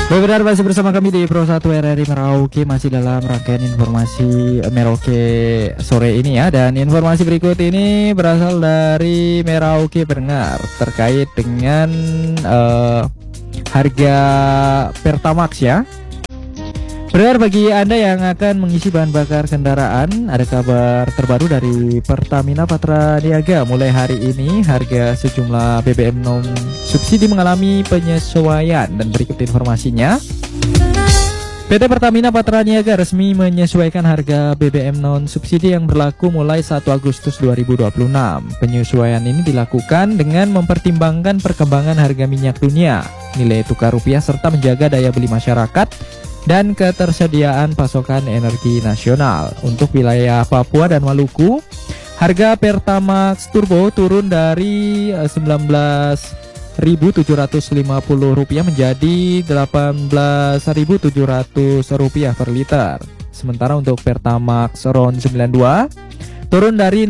Baik, benar, masih bersama kami di Pro 1 RRI Merauke, masih dalam rangkaian informasi Merauke sore ini ya. Dan informasi berikut ini berasal dari Merauke pendengar terkait dengan harga Pertamax ya. Benar, bagi Anda yang akan mengisi bahan bakar kendaraan, ada kabar terbaru dari Pertamina Patra Niaga. Mulai hari ini harga sejumlah BBM non subsidi mengalami penyesuaian, dan berikut informasinya. PT Pertamina Patra Niaga resmi menyesuaikan harga BBM non subsidi yang berlaku mulai 1 Agustus 2026. Penyesuaian ini dilakukan dengan mempertimbangkan perkembangan harga minyak dunia, nilai tukar rupiah, serta menjaga daya beli masyarakat dan ketersediaan pasokan energi nasional. Untuk wilayah Papua dan Maluku, harga Pertamax Turbo turun dari Rp19.750 menjadi Rp18.700 per liter. Sementara untuk Pertamax RON 92 turun dari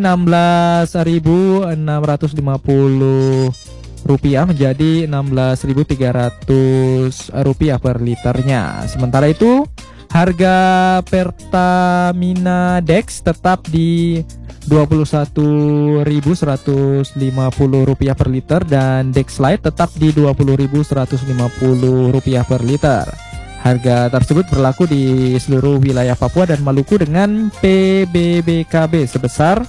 Rp16.650 menjadi Rp16.300 per liternya. Sementara itu, harga Pertamina Dex tetap di Rp21.150 per liter, dan Dex Lite tetap di Rp20.150 per liter. Harga tersebut berlaku di seluruh wilayah Papua dan Maluku dengan PBBKB sebesar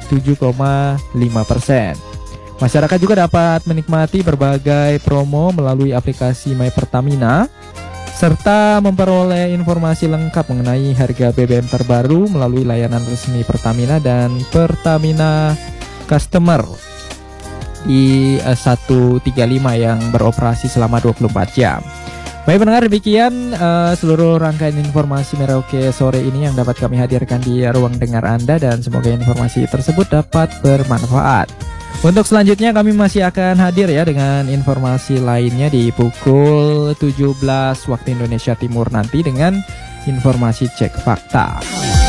7,5%. Masyarakat juga dapat menikmati berbagai promo melalui aplikasi My Pertamina, serta memperoleh informasi lengkap mengenai harga BBM terbaru melalui layanan resmi Pertamina dan Pertamina Customer I135 yang beroperasi selama 24 jam. Baik pendengar, demikian seluruh rangkaian informasi Merauke sore ini yang dapat kami hadirkan di ruang dengar Anda, dan semoga informasi tersebut dapat bermanfaat. Untuk selanjutnya kami masih akan hadir ya dengan informasi lainnya di pukul 17 waktu Indonesia Timur nanti dengan informasi cek fakta.